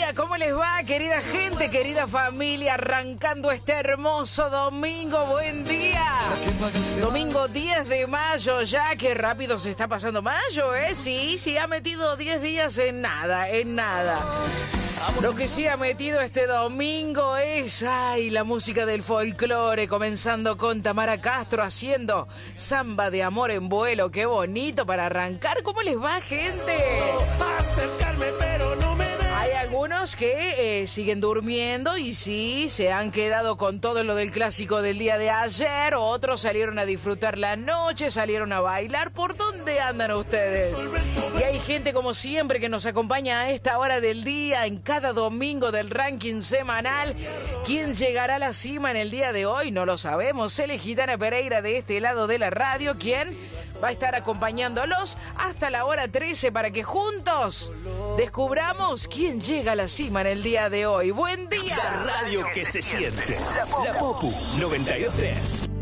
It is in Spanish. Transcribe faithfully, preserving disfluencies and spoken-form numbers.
día, ¿cómo les va, querida gente, querida familia? Arrancando este hermoso domingo, buen día. Domingo diez de mayo ya, qué rápido se está pasando mayo, ¿eh? Sí, sí, ha metido diez días en nada, en nada. Lo que sí ha metido este domingo es, ay, la música del folclore, comenzando con Tamara Castro haciendo Samba de Amor en Vuelo. Qué bonito para arrancar. ¿Cómo les va, gente? Acercarme, pero no me da. Hay algunos que eh, siguen durmiendo y sí, se han quedado con todo lo del clásico del día de ayer. Otros salieron a disfrutar la noche, salieron a bailar. ¿Por dónde andan ustedes? Y hay gente, como siempre, que nos acompaña a esta hora del día, en cada domingo del ranking semanal. ¿Quién llegará a la cima en el día de hoy? No lo sabemos. Cele Gitana Pereira de este lado de la radio, ¿quién va a estar acompañándolos hasta la hora trece para que juntos descubramos quién llega a la cima en el día de hoy. ¡Buen día! La radio que se siente. La Popu noventa y dos punto tres.